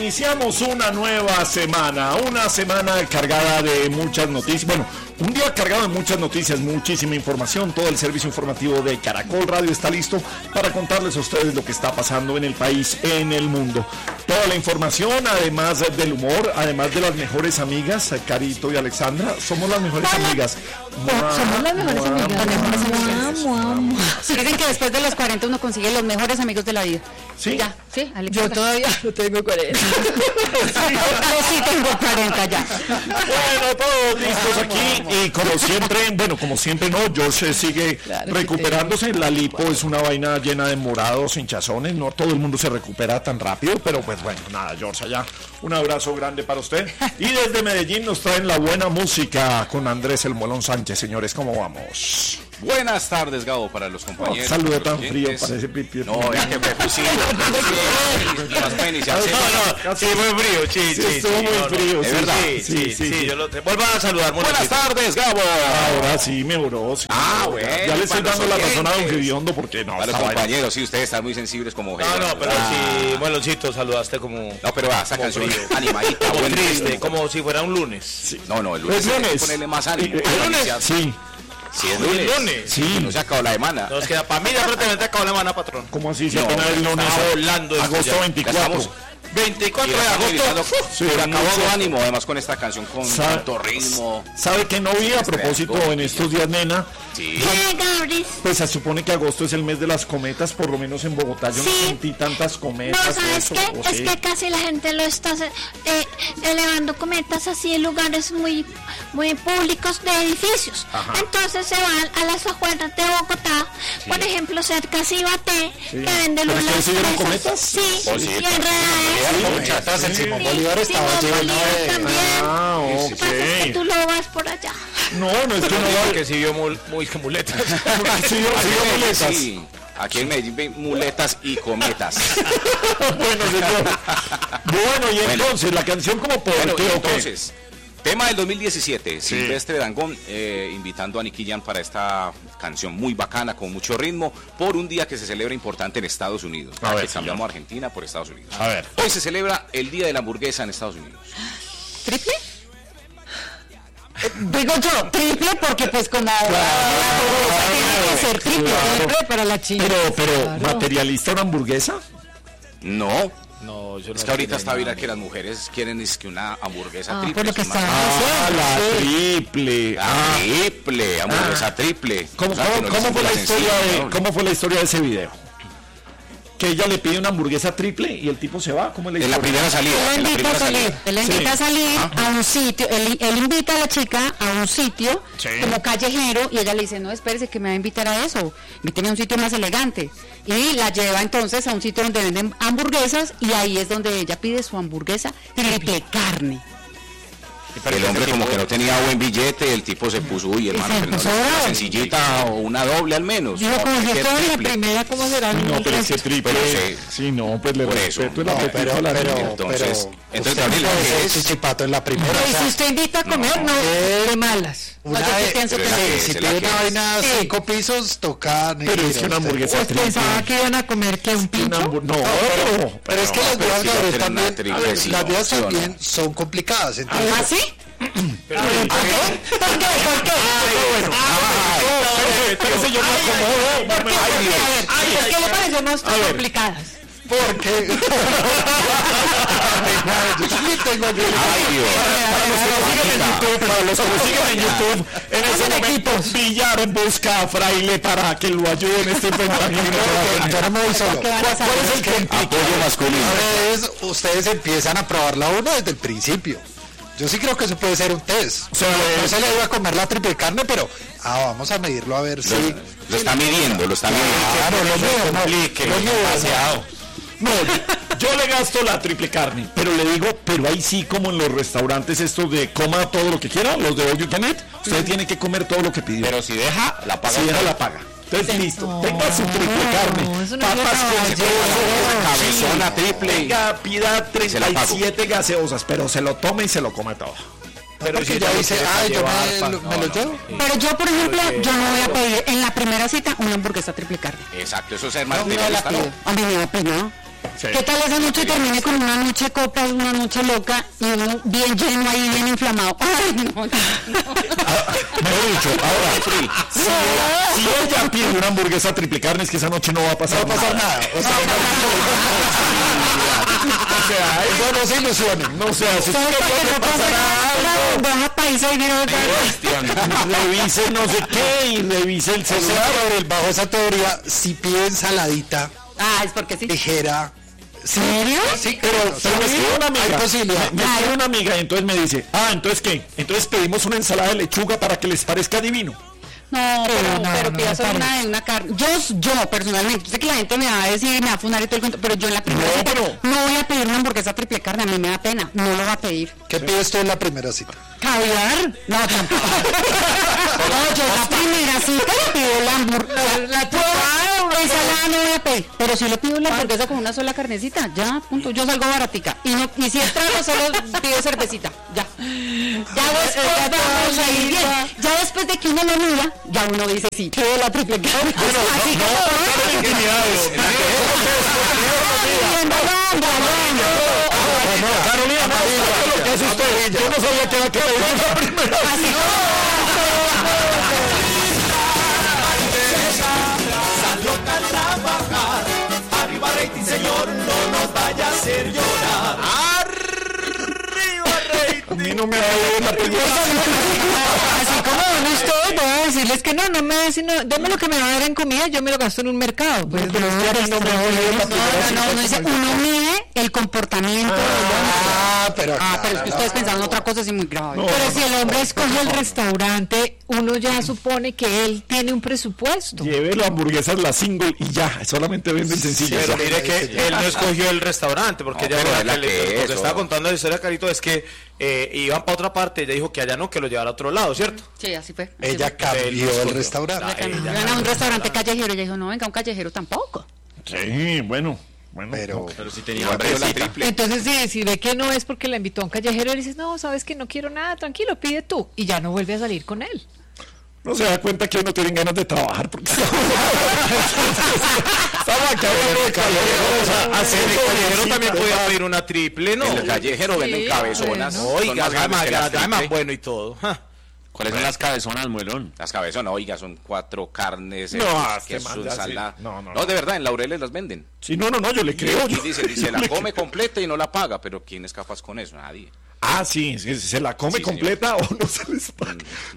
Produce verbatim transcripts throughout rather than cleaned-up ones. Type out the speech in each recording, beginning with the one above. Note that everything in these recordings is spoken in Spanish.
iniciamos una nueva semana, una semana cargada de muchas noticias, bueno, un día cargado de muchas noticias, muchísima información. Todo el servicio informativo de Caracol Radio está listo para contarles a ustedes lo que está pasando en el país, en el mundo. Toda la información, además del humor, además de las mejores amigas, Carito y Alexandra, somos las mejores Hola. amigas. Mua, somos las mejores mua, amigas. mua, Las mejores mua, amigas. mua, mua. Dicen que después de los cuarenta uno consigue los mejores amigos de la vida. ¿Sí? Ya, sí, Alex. Yo todavía no tengo cuarenta. Yo sí tengo cuarenta ya. Bueno, todos listos aquí y como siempre, bueno, como siempre no, George sigue Claro, recuperándose. La lipo es una vaina llena de morados, hinchazones, no todo el mundo se recupera tan rápido, pero pues bueno, nada, George, allá un abrazo grande para usted. Y desde Medellín nos traen la buena música con Andrés El Molón Sánchez. Señores, ¿cómo vamos? Buenas tardes, Gabo, para los compañeros. Oh, saludo los tan oyentes. frío, parece pipi. No, es que me puse. Más para iniciar. Sí, no, no, Sí, muy frío, sí, Sí, sí. estuvo sí, muy no, no. frío, es sí, verdad. Sí, sí, sí, sí, sí. yo lo te... Vuelvan a saludar, Buenas monachito. tardes, Gabo. Ahora sí me oró. Sí, Ah, ya- bueno, Ya le estoy para dando los la razón a Don oyentes. Gediondo porque no. Para los esta vaina- compañeros, sí, ustedes están muy sensibles como No, no, pero Ah. sí, Molencito, saludaste como... No, pero va, esa como canción frío. animadita, Como buen triste, ritmo. como si fuera un lunes. No, no, el lunes ¿Es hay que lunes? ponerle más ánimo. ¿El Para lunes? iniciar. Sí. Sí, es Hoy es lunes. lunes. Sí. No se acabó la semana. Nos queda, para mí ya prácticamente acabó la semana, patrón. ¿Cómo así? Se No, apenas el lunes. está volando esto Agosto ya. Ya veinticuatro. estamos- veinticuatro Y de la estamos agosto. gritando, Sí, pero acabó mucho. de ánimo, además con esta canción con Sa- tanto ritmo. ¿Sabe que no vi a propósito en estos días, nena? Sí. Eh, Gabris. Pues se supone que agosto es el mes de las cometas, por lo menos en Bogotá. Yo no Sí. sentí tantas cometas. No, ¿sabes eso, qué? o Es sí. que casi la gente lo está eh, elevando cometas así en lugares muy muy públicos de edificios. Ajá. Entonces se van a las afueras de Bogotá, por ejemplo, cerca de Cibaté, Sí. que vende ¿Pero lunas ustedes sí vieron fresas. cometas? Sí, Oh, sí, y claro. en redes. Muchachas, el Simón Sí. Bolívar estaba Simón lleno Bolívar de... también. Ah, Lo que pasa es que ok. tú lo vas por allá. No, no es que no va. Que sí vio muy, muy muletas. Sí, sí, sí, muletas. Sí. Aquí en Medellín ven muletas y cometas. Bueno, señor. Bueno, y Bueno. entonces, la canción como por Bueno, qué y o qué? entonces, tema del dos mil diecisiete, Silvestre Dangond eh, invitando a Nicky Jam para esta canción muy bacana, con mucho ritmo, por un día que se celebra importante en Estados Unidos. A ver, Que cambiamos señor. Argentina por Estados Unidos. A ver. Hoy se celebra el Día de la Hamburguesa en Estados Unidos. ¿Triple? Digo yo, triple porque pues como tiene que ser triple, Claro. triple para la China. Pero, pero, Claro. ¿materialista una hamburguesa? No, No, yo no es que ahorita tiene está nada. viral que las mujeres quieren es que una hamburguesa Ah, triple. por lo que es más- está- Ah, la sí. triple. La Ah, triple, hamburguesa triple. ¿Cómo, O sea, que cómo- no cómo les fue la gusta historia sencilla, de, ¿no? cómo fue la historia de ese video? Que ella le pide una hamburguesa triple y el tipo se va. ¿Cómo es la En la historia? primera salida. Él en la la invita a primera salir, salida. él la Sí. invita a salir Ajá. a un sitio, él, él invita a la chica a un sitio Sí. como callejero y ella le dice, no, espérese que me va a invitar a eso, invíteme a un sitio más elegante. Y la lleva entonces a un sitio donde venden hamburguesas y ahí es donde ella pide su hamburguesa triple carne. El hombre como que no tenía buen billete, el tipo se puso, uy hermano, se pero no, puso una bravo. sencillita o una doble al menos. Digo, No, como si que esto es la triple. primera, ¿cómo será? No, el pero es que resto? triple. Pero sí. Sí, no, pues le Por eso. respeto el No, apetito pero, a la pero, niña. Entonces- pero, entonces, usted Gabriela, no ¿qué puede es? ser chichipato en la primera. Pero o y sea, si usted invita a comer, no, de malas. Una No, yo sí vez- pienso pero que es la no. que si es, pide la una que vaina Sí. cinco pisos, toca... Pero es que una hamburguesa Pues triple. pensaba que iban a comer que un Una pincho. hamburg- No, Pero, pero es que las pero dudas si de no Gabriel tienen también, una triple, a ver, sí, las no, dudas ¿sí o no? también son complicadas. Entonces, ¿Ah, sí? Pero- ¿Por qué? ¿Por qué? ¿Por qué? Espérese, yo me acomodo. ¿Por qué? A ver, ¿por qué le parecen más A ver. complicadas? porque... yo también tengo Ay, Dios. Sígueme en YouTube, para los que me siguen en YouTube, en ese Hacen momento equipos. Villar busca a Fraile para que lo ayude en este enfrentamiento. yo no me voy solo. ¿Qué van a ¿Cuál es el saber? complicado? Apoyo masculino. Ustedes, ustedes empiezan a probar la uno desde el principio. Yo sí creo que eso puede ser un test. O sea, no se le iba a comer la triple carne, pero ah, vamos a medirlo a ver si... Lo está midiendo, lo está midiendo. Claro, lo mío, no, lo mío, demasiado. No, yo le gasto la triple carne, pero le digo, pero ahí sí, como en los restaurantes estos de coma todo lo que quiera, los de All You Can Eat, usted tiene que comer todo lo que pidió. Pero si deja, la paga. Si deja la paga. Entonces, listo, No, tenga su triple carne, eso no es papas una con caballero. Cabezona triple. Venga, pida se la pago. treinta y siete gaseosas, pero se lo tome y se lo come todo. Pero si si ya ella lo dice, quiere ay, yo llevar, me, pa- lo- no, me lo no. llevo. Pero yo, por ejemplo, Porque- yo no voy a pedir en la primera cita una hamburguesa triple carne. Exacto, eso es ser No, no la materialista, pido. ¿no? A mí me da pena. Sí. ¿Qué tal esa noche termine con una noche de copas, una noche loca y uno bien lleno ahí, bien inflamado? Ay, no, no, no. Mejor dicho, ahora, si, si ella pide una hamburguesa triple carne, es que esa noche no va a pasar, No va a pasar nada. O sea, O sea, eso no se ilusionen. no sea, si ¿Sabes por qué no pasa nada? La bandeja paisa y viene otra vez. revise no sé qué y revise el O sea, celular. por el bajo esa teoría, si pide ensaladita Ah, es porque sí. ligera. Sí, ¿Serio? sí, Pero, pero me escribe una amiga, hay posibilidad. me escribe una amiga y entonces me dice, ah, ¿entonces qué? Entonces pedimos una ensalada de lechuga para que les parezca divino. No, pero, no, pero no, pida no, solo no. una de una carne. Yo, yo personalmente, yo sé que la gente me va a decir, me va a funar y todo el cuento, pero yo en la primera No, cita pero- no voy a pedir una hamburguesa triple carne, a mí me da pena, no lo va a pedir. ¿Qué pides tú en la primera cita? ¿Caviar? No, tampoco. No, yo la primera cita le pido la hamburguesa. La la ensalada no voy a pedir, pero si le pido la hamburguesa con una sola carnecita, ya, punto, yo salgo baratica. Y no, y si es trago, solo pido cervecita, ya. Ya después vamos a ir bien. Ya después de que uno lo mira, ya uno dice, sí, pido la triple carne. Así Carolina, no, ¿sabe lo que hace usted? Yo no sabía que era que pedir la primera. Arriba rating, señor, no nos vaya a hacer llorar. Arriba A mí no me va a ir la primera. Así como no estoy, voy a decirles que no, no me den, sino, deme lo que me va a dar en comida, yo me lo gasto en un mercado. Pues, Pero es que a mí no me va a ir la primera No, cita. no, no, dice, uno mide el comportamiento del hombre. Ah, pero Ah, pero es que ustedes pensaban otra cosa así muy grave. No. Pero si el hombre escoge el restaurante, uno ya supone que él tiene un presupuesto. Lleve la hamburguesa la single y ya, solamente venden sencillas. Pero mire que él no escogió el restaurante, porque No, ella pero lo es la que, le- que lo que es, estaba o- contando la historia, Carito, es que eh, iban para otra parte, ella dijo que allá no, que lo llevara a otro lado, ¿cierto? Sí, así fue. así ella fue. cambió el restaurante. Iban a un restaurante callejero, ella dijo, no, venga, un callejero tampoco. Sí, bueno, bueno. Pero, Pero si Igual pidió la triple. Entonces, si, si ve que no es porque la invitó a un callejero, le dices, no, sabes que no quiero nada, tranquilo, pide tú. Y ya no vuelve a salir con él. No se da cuenta que no tienen ganas de trabajar porque estamos aquí hablando de callejero, o sea, hacer el callejero cita, también podía ¿verdad? pedir una triple, ¿no? En el callejero venden cabezonas. bueno. son Oiga, más grandes además, que las además triple. bueno y todo. Ja. ¿Cuáles son las cabezonas, muelón? Las cabezonas, oiga, son cuatro carnes, No, eh, este queso, man ya sí. ensalada. No, no, No, no. de verdad, en Laureles las venden. Sí, no, no, no, yo le creo. Y yo- dice, y se la come completa y no la paga, pero ¿quién es capaz con eso? Nadie. Ah, sí, se, se la come Sí, señor. completa o no se les paga.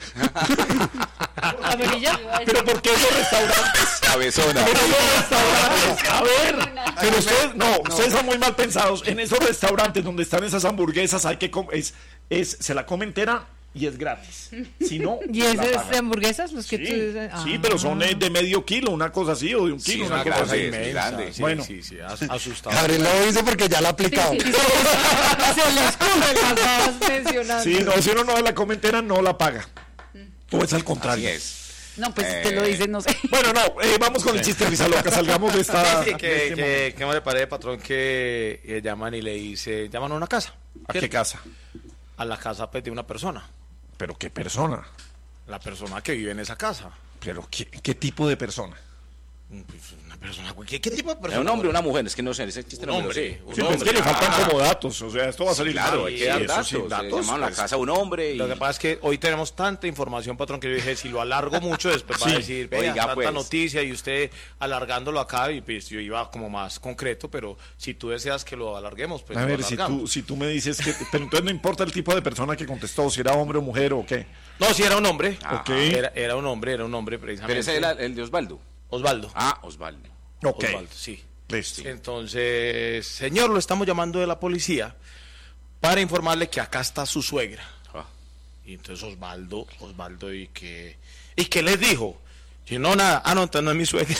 ¿La verilla? Pero ¿por qué esos restaurantes? Cabezona. Pero esos restaurantes, a ver, pero ustedes, no, ustedes están muy mal pensados. En esos restaurantes donde están esas hamburguesas, hay que com- es, es, se la come entera y es gratis. Si no, ¿Y la esas pagan. hamburguesas? Los que Sí, tú dices? sí, Ah. pero son eh, de medio kilo, una cosa así, o de un Sí, kilo, es una una cosa grande, así. es muy grande. Sí, Bueno. sí, sí, as- asustado. Gabriel lo dice porque ya lo ha aplicado. Se les cubre las babas mencionando. Sí, no, si uno no la come entera, no la paga. O es al Así contrario. es. No, pues Eh. te lo dicen, no sé. Bueno, no, eh, vamos con el chiste risa loca, salgamos de esta... Sí, de que, este que, que no le parece, patrón, que eh, llaman y le dice, llaman a una casa. momento. ¿A qué casa? A la casa pues, de una persona. ¿Pero qué persona? La persona que vive en esa casa. ¿Pero qué, qué tipo de persona? Pues, una persona, ¿qué, qué tipo de ¿Es persona? un hombre o una mujer? Es que no sé, ese chiste Un no me lo hombre, sé. un Sí, pues es que le hombre. faltan Ah. como datos, o sea, esto va a salir Claro, mal. hay Sí, que dar eso datos. sin Se datos, llamaron la pues. casa a un hombre y... Lo que pasa es que hoy tenemos tanta información, patrón, que yo dije, si lo alargo mucho, después va Sí. a decir, vea, Oiga, tanta pues. noticia y usted alargándolo acá, y pues yo iba como más concreto, pero si tú deseas que lo alarguemos, pues A lo ver, si alargamos. tú, si tú me dices que... Pero entonces no importa el tipo de persona que contestó, si era hombre o mujer o qué. No, si era un hombre. Ok. Era, era un hombre, era un hombre Pero precisamente. ese era el de Osvaldo. Osvaldo. Ah, Osvaldo. Ok, Osvaldo, sí. listo. Entonces, señor, lo estamos llamando de la policía para informarle que acá está su suegra. Ah. Y entonces Osvaldo, Osvaldo, ¿y que ¿Y qué les dijo? Si no, nada. Ah, no, entonces no es mi suegra.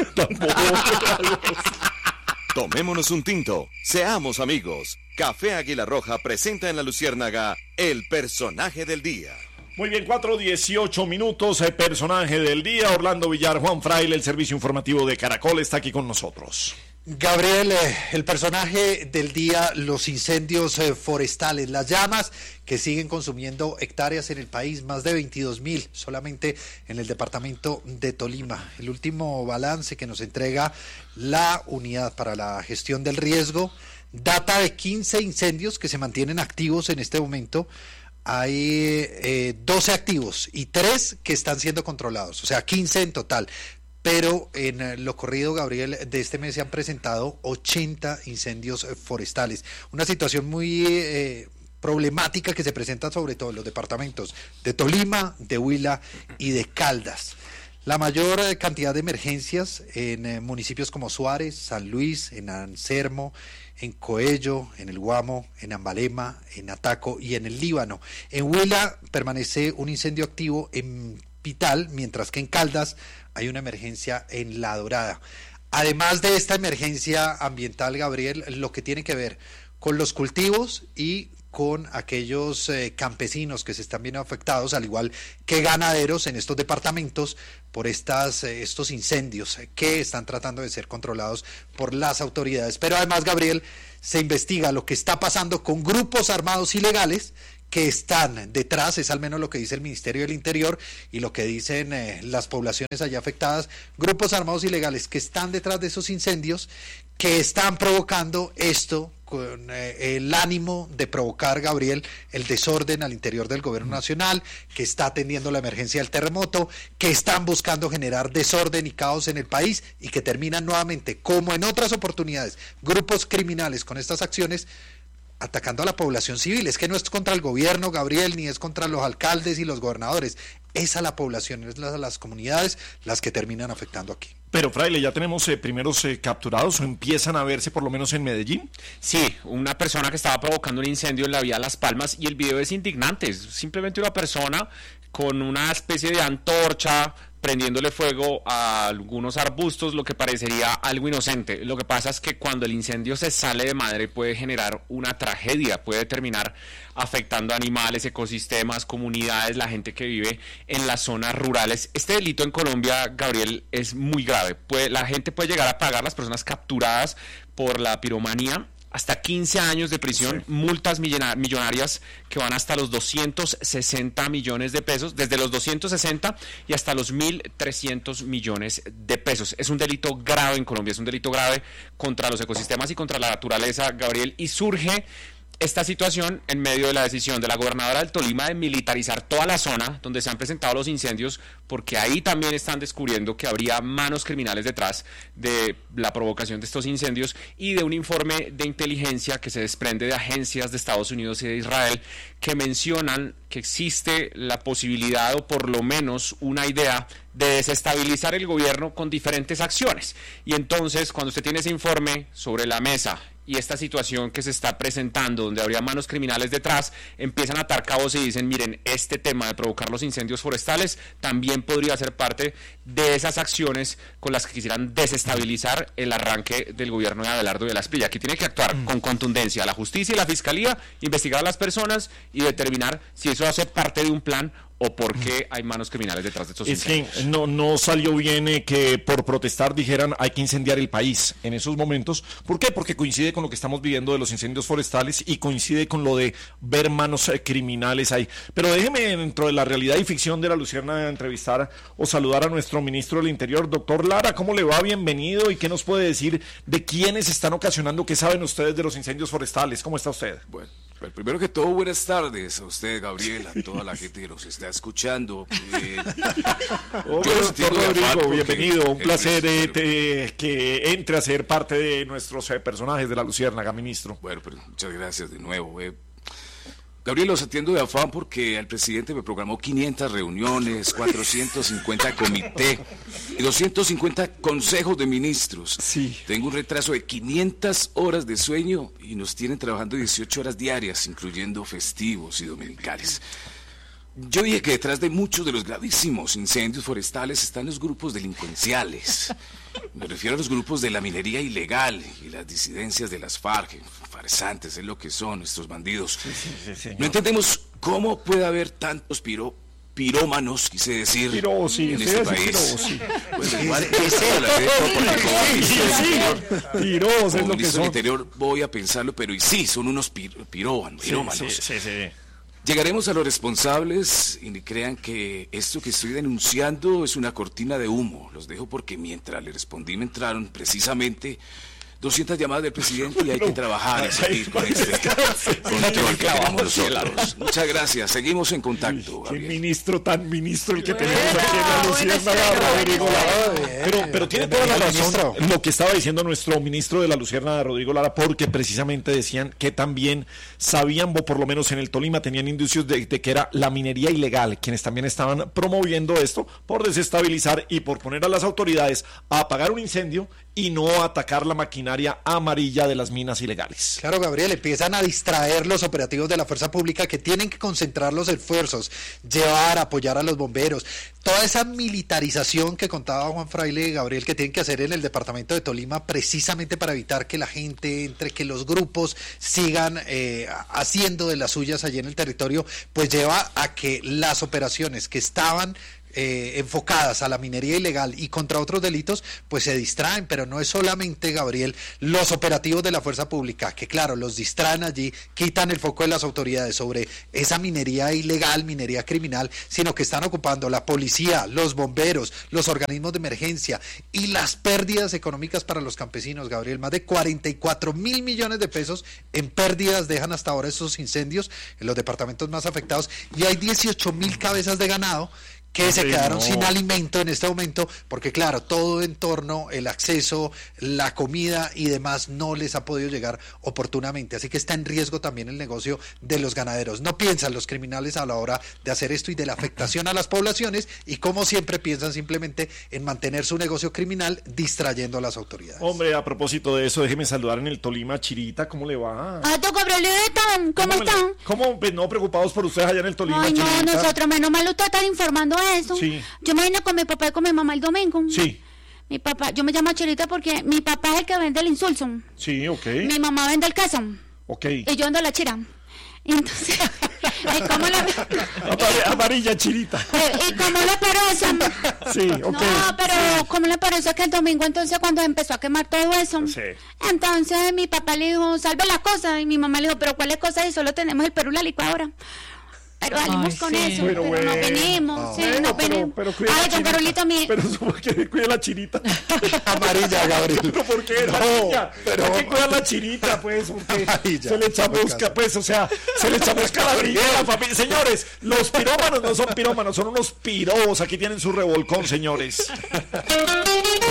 Tomémonos un tinto, seamos amigos. Café Águila Roja presenta en La Luciérnaga el personaje del día. Muy bien, cuatro dieciocho minutos, el personaje del día, Orlando Villar, Juan Fraile, el servicio informativo de Caracol, está aquí con nosotros. Gabriel, eh, el personaje del día, los incendios eh, forestales, las llamas que siguen consumiendo hectáreas en el país, más de veintidós mil solamente en el departamento de Tolima. El último balance que nos entrega la Unidad para la Gestión del Riesgo data de quince incendios que se mantienen activos en este momento. Hay eh, doce activos y tres que están siendo controlados, o sea, quince en total. Pero en lo corrido, Gabriel, de este mes se han presentado ochenta incendios forestales. Una situación muy eh, problemática que se presenta sobre todo en los departamentos de Tolima, de Huila y de Caldas. La mayor eh, cantidad de emergencias en eh, municipios como Suárez, San Luis, en Ansermo, en Coello, en el Guamo, en Ambalema, en Ataco y en el Líbano. En Huila permanece un incendio activo en Pital, mientras que en Caldas hay una emergencia en La Dorada. Además de esta emergencia ambiental, Gabriel, lo que tiene que ver con los cultivos y con aquellos eh, campesinos que se están viendo afectados, al igual que ganaderos en estos departamentos, por estas, eh, estos incendios eh, que están tratando de ser controlados por las autoridades. Pero además, Gabriel, se investiga lo que está pasando con grupos armados ilegales que están detrás, es al menos lo que dice el Ministerio del Interior y lo que dicen eh, las poblaciones allá afectadas, grupos armados ilegales que están detrás de esos incendios, que están provocando esto con eh, el ánimo de provocar, Gabriel, el desorden al interior del gobierno nacional, que está atendiendo la emergencia del terremoto, que están buscando generar desorden y caos en el país y que terminan nuevamente, como en otras oportunidades, grupos criminales con estas acciones, atacando a la población civil. Es que no es contra el gobierno, Gabriel, ni es contra los alcaldes y los gobernadores, es a la población, es a las comunidades las que terminan afectando aquí. Pero, Fraile, ¿ya tenemos eh, primeros eh, capturados o empiezan a verse por lo menos en Medellín? Sí, una persona que estaba provocando un incendio en la vía Las Palmas, y el video es indignante, es simplemente una persona con una especie de antorcha prendiéndole fuego a algunos arbustos, lo que parecería algo inocente. Lo que pasa es que cuando el incendio se sale de madre puede generar una tragedia, puede terminar afectando animales, ecosistemas, comunidades, la gente que vive en las zonas rurales. Este delito en Colombia, Gabriel, es muy grave. Puede, la gente puede llegar a pagar, las personas capturadas por la piromanía, hasta quince años de prisión, sí. Multas millonarias que van hasta los doscientos sesenta millones de pesos, desde los doscientos sesenta y hasta los mil trescientos millones de pesos. Es un delito grave en Colombia, es un delito grave contra los ecosistemas y contra la naturaleza, Gabriel, y surge esta situación en medio de la decisión de la gobernadora del Tolima de militarizar toda la zona donde se han presentado los incendios, porque ahí también están descubriendo que habría manos criminales detrás de la provocación de estos incendios, y de un informe de inteligencia que se desprende de agencias de Estados Unidos y de Israel que mencionan que existe la posibilidad, o por lo menos una idea, de desestabilizar el gobierno con diferentes acciones. Y entonces, cuando usted tiene ese informe sobre la mesa y esta situación que se está presentando, donde habría manos criminales detrás, empiezan a atar cabos y dicen, miren, este tema de provocar los incendios forestales también podría ser parte de esas acciones con las que quisieran desestabilizar el arranque del gobierno de Abelardo de la Espriella. Aquí tiene que actuar mm. con contundencia la justicia y la fiscalía, investigar a las personas y determinar si eso hace parte de un plan o por qué hay manos criminales detrás de estos incendios. Es que no, no salió bien eh, que por protestar dijeran hay que incendiar el país en esos momentos. ¿Por qué? Porque coincide con lo que estamos viviendo de los incendios forestales y coincide con lo de ver manos eh, criminales ahí. Pero déjeme, dentro de la realidad y ficción de la Luciérnaga, entrevistar o saludar a nuestro ministro del Interior, doctor Lara. ¿Cómo le va? Bienvenido. ¿Y qué nos puede decir de quiénes están ocasionando? ¿Qué saben ustedes de los incendios forestales? ¿Cómo está usted? Bueno, pues primero que todo, buenas tardes a usted, Gabriel, a toda la gente que nos está escuchando. Eh, oh, doctor Rodrigo, bienvenido, un placer eh, te, que entre a ser parte de nuestros eh, personajes de la Luciérnaga, ministro. Bueno, pero muchas gracias de nuevo. Eh. Gabriel, los atiendo de afán porque el presidente me programó quinientas reuniones, cuatrocientos cincuenta comités y doscientos cincuenta consejos de ministros. Sí. Tengo un retraso de quinientas horas de sueño y nos tienen trabajando dieciocho horas diarias, incluyendo festivos y dominicales. Yo dije que detrás de muchos de los gravísimos incendios forestales están los grupos delincuenciales. Me refiero a los grupos de la minería ilegal y las disidencias de las FARC. Farsantes es lo que son estos bandidos. Sí, sí, sí, no entendemos cómo puede haber tantos piro, pirómanos, quise decir, Piro, sí, en sí, este sí, país. piro, sí. Bueno, igual eso, la gente, porque como Sí, dice sí, el sí. interior, Piros es como lo que ministro del son. Interior voy a pensarlo, pero y sí, son unos pir- pirómanos, Sí, pirómanos. sí, sí, sí. Llegaremos a los responsables y ni crean que esto que estoy denunciando es una cortina de humo. Los dejo porque mientras le respondí me entraron precisamente doscientas llamadas del presidente y hay que trabajar y seguir con este control que tenemos nosotros. Muchas gracias, seguimos en contacto, Qué Gabriel. ministro tan ministro el que tenemos aquí en la Luciérnaga, Rodrigo Lara. Pero, pero tiene toda la razón lo que estaba diciendo nuestro ministro de la Luciérnaga, Rodrigo Lara, porque precisamente decían que también sabían, o por lo menos en el Tolima, tenían indicios de, de que era la minería ilegal, quienes también estaban promoviendo esto por desestabilizar y por poner a las autoridades a apagar un incendio y no atacar la maquinaria amarilla de las minas ilegales. Claro, Gabriel, empiezan a distraer los operativos de la fuerza pública que tienen que concentrar los esfuerzos, llevar, apoyar a los bomberos, toda esa militarización que contaba Juan Fraile, Gabriel, que tienen que hacer en el departamento de Tolima precisamente para evitar que la gente entre, que los grupos sigan eh, haciendo de las suyas allí en el territorio, pues lleva a que las operaciones que estaban Eh, enfocadas a la minería ilegal y contra otros delitos, pues se distraen, pero no es solamente, Gabriel, los operativos de la fuerza pública, que claro, los distraen allí, quitan el foco de las autoridades sobre esa minería ilegal, minería criminal, sino que están ocupando la policía, los bomberos, los organismos de emergencia y las pérdidas económicas para los campesinos, Gabriel, más de cuarenta y cuatro mil millones de pesos en pérdidas dejan hasta ahora esos incendios en los departamentos más afectados y hay dieciocho mil cabezas de ganado que se Ay, quedaron no. sin alimento en este momento, porque claro, todo en torno, el acceso, la comida y demás no les ha podido llegar oportunamente, así que está en riesgo también el negocio de los ganaderos. No piensan los criminales a la hora de hacer esto y de la afectación a las poblaciones, y como siempre piensan simplemente en mantener su negocio criminal distrayendo a las autoridades. Hombre, a propósito de eso, déjeme saludar en el Tolima a Chirita, ¿cómo le va? Ah, don Gabrielito, ¿cómo me le- están? ¿Cómo? Pues no, preocupados por ustedes allá en el Tolima, Ay, no, Chirita. nosotros menos mal usted está informando eso. Sí. Yo me vine con mi papá y con mi mamá el domingo. Sí, Mi papá, yo me llamo Chirita porque mi papá es el que vende el insulso. sí, ok, Mi mamá vende el queso. ok. Y yo vendo la chira. Y entonces, ¿y cómo le, Amar- Amarilla, Chirita. y, y cómo le parece? Sí, ok. No, pero ¿cómo le parece que el domingo entonces cuando empezó a quemar todo eso? Sí. Entonces mi papá le dijo, salve la cosa. Y mi mamá le dijo, pero ¿cuál es cosa? Y solo tenemos el Perú y la licuadora. Pero salimos Ay, con sí. eso, Pero pero, no bueno. venimos, sí, Bueno, no pero, venimos. pero cuida Ay, la don Chirita. Carolito, mi... Pero ¿por qué cuida la Chirita? Amarilla, Gabriel. ¿Pero por qué? La No, niña. pero- Hay que cuidar la Chirita, pues, porque Amarilla, se le no me chamusca, caso. pues, o sea, se le chamusca la brilla a la familia. Señores, los pirómanos no son pirómanos, son unos pirobos. Aquí tienen su revolcón, señores.